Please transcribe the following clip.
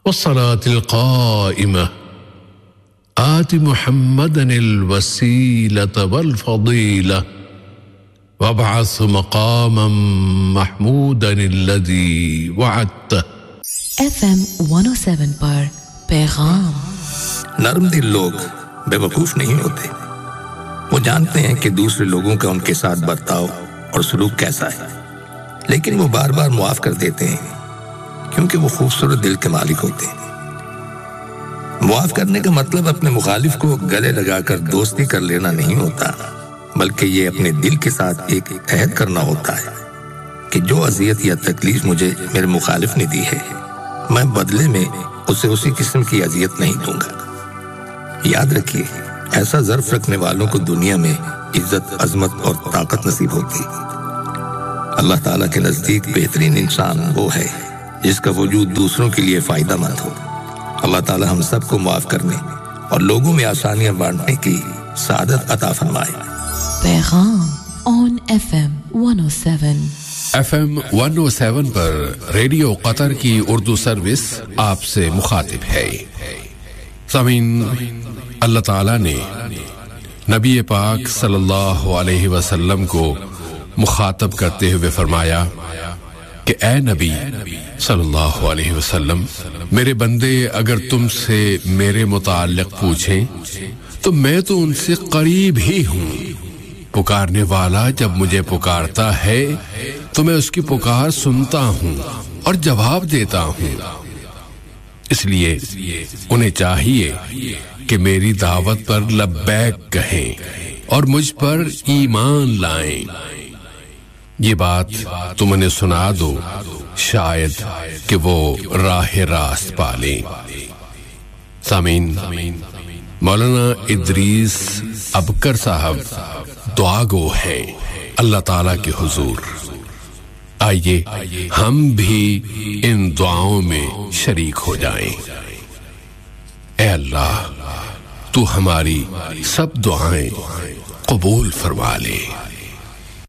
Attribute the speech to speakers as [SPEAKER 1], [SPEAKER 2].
[SPEAKER 1] والصلاة القائمة آت محمدا الوسيلة والفضيلة وابعث مقاما محمودا الذي وعدته
[SPEAKER 2] FM 107 پر پیغام
[SPEAKER 3] نرم دل لوگ بیوقوف نہیں ہوتے وہ جانتے ہیں کہ دوسرے لوگوں کا ان کے ساتھ برتاؤ اور سلوک کیسا ہے لیکن وہ بار بار معاف کر دیتے ہیں کیونکہ وہ خوبصورت دل کے مالک ہوتے ہیں معاف کرنے کا مطلب اپنے مخالف کو گلے لگا کر دوستی کر لینا نہیں ہوتا بلکہ یہ اپنے دل کے ساتھ ایک عہد کرنا ہوتا ہے کہ جو اذیت یا تکلیف مجھے میرے مخالف نے دی ہے میں بدلے میں اسے اسی قسم کی اذیت نہیں دوں گا یاد رکھیے ایسا ظرف رکھنے والوں کو دنیا میں عزت عظمت اور طاقت نصیب ہوتی اللہ تعالیٰ کے نزدیک بہترین انسان وہ ہے جس کا وجود دوسروں کے لیے فائدہ مند ہو اللہ تعالیٰ ہم سب کو معاف کرنے اور لوگوں میں آسانیاں بانٹنے کی سعادت عطا فرمائے
[SPEAKER 2] پیغام on FM 107
[SPEAKER 1] FM 107 per radio قطر کی اردو سروس آپ سے مخاطب ہے سامعین اللہ تعالیٰ نے نبی پاک صلی اللہ علیہ وسلم کو مخاطب کرتے ہوئے فرمایا کہ اے نبی صلی اللہ علیہ وسلم میرے بندے اگر تم سے میرے متعلق پوچھیں تو میں تو ان سے قریب ہی ہوں پکارنے والا جب مجھے پکارتا ہے تو میں اس کی پکار سنتا ہوں اور جواب دیتا ہوں اس لیے انہیں چاہیے کہ میری دعوت پر لبیک کہیں اور مجھ پر ایمان لائیں یہ بات تم انہیں سنا دو شاید کہ وہ راہ راست پالیں سامعین مولانا ادریس ابکر صاحب دعا گو ہیں اللہ تعالیٰ کے حضور آئیے ہم بھی ان دعاؤں میں شریک ہو جائیں اے اللہ تو ہماری سب دعائیں قبول فرما لے